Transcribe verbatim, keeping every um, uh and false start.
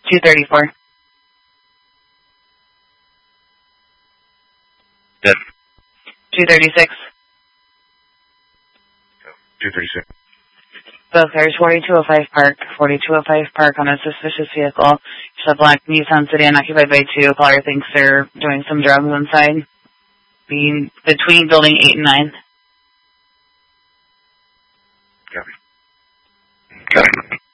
two thirty-four. Dead. two thirty-six. two thirty-six. Both cars, forty-two oh five Park, forty-two oh five Park on a suspicious vehicle. It's a black Nissan sedan occupied by two. Caller thinks they're doing some drugs inside. Being between building eight and nine. Copy. Copy.